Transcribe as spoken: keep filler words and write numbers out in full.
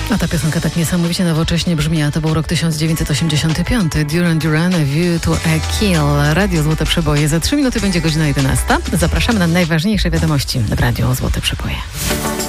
A ta piosenka tak niesamowicie nowocześnie brzmi, a to był rok tysiąc dziewięćset osiemdziesiąty piąty. Duran Duran, A View to a Kill. Radio Złote Przeboje. Za trzy minuty będzie godzina jedenasta. Zapraszamy na najważniejsze wiadomości w Radio Złote Przeboje.